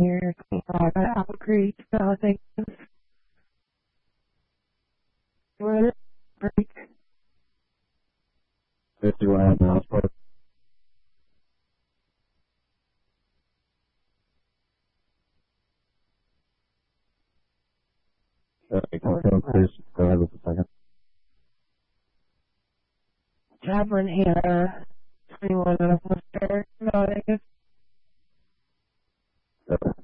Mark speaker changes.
Speaker 1: here, 25 at Apple Creek, I think we're at Creek.
Speaker 2: 51 miles per confirm, please. Go ahead with the second.
Speaker 1: Tavern here, 21 at Worcester, I think.